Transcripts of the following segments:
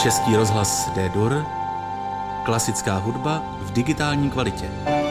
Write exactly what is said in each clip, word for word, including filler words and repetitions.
Český rozhlas D-Dur, klasická hudba v digitální kvalitě.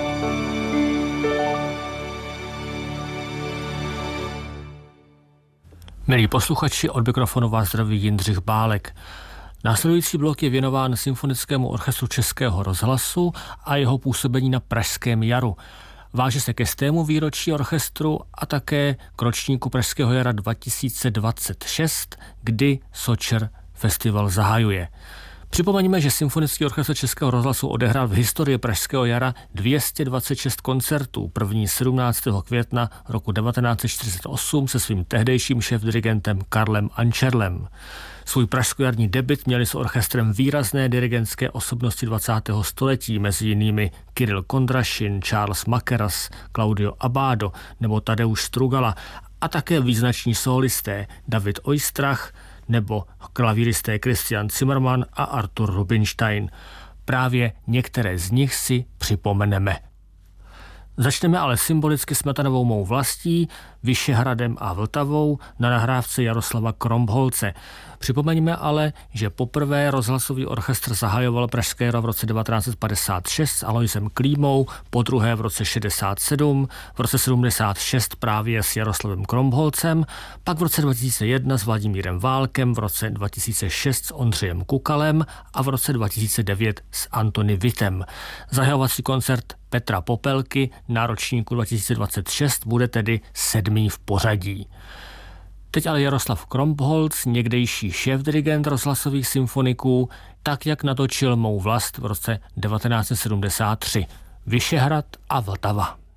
Milí posluchači, od mikrofonu vás zdraví Jindřich Bálek. Následující blok je věnován Symfonickému orchestru Českého rozhlasu a jeho působení na Pražském jaru. Váže se ke stému výročí orchestru a také k ročníku Pražského jara dva tisíce dvacet šest, kdy Sočer festival zahajuje. Připomeňme, že Symfonický orchestr Českého rozhlasu odehrál v historii Pražského jara dvě stě dvacet šest koncertů, první sedmnáctého května roku devatenáct set čtyřicet osm se svým tehdejším šéfdirigentem Karlem Ančerlem. Svůj pražskojarní debut měli s orchestrem výrazné dirigentské osobnosti dvacátého století, mezi jinými Kirill Kondrašin, Charles Mackerras, Claudio Abbado nebo Tadeusz Strugala a také význační solisté David Oistrach nebo klavíristé Christian Zimmermann a Artur Rubinstein. Právě některé z nich si připomeneme. Začneme ale symbolicky Smetanovou mou vlastí, Vyšehradem a Vltavou na nahrávce Jaroslava Kromholce. Připomeňme ale, že poprvé rozhlasový orchestr zahajoval Pražské jaro v roce devatenáct set padesát šest s Aloisem Klímou, po druhé v roce šedesát sedm, v roce sedmdesát šest právě s Jaroslavem Kromholcem, pak v roce dva tisíce jedna s Vladimírem Válkem, v roce dva tisíce šest s Ondřejem Kukalem a v roce dva tisíce devět s Antony Witem. Zahajovací koncert Petra Popelky na ročníku dva tisíce dvacet šest bude tedy sedmý v pořadí. Teď ale Jaroslav Kromholc, někdejší šéfdirigent rozhlasových symfoniků, tak jak natočil Mou vlast v roce devatenáct set sedmdesát tři. Vyšehrad a Vltava.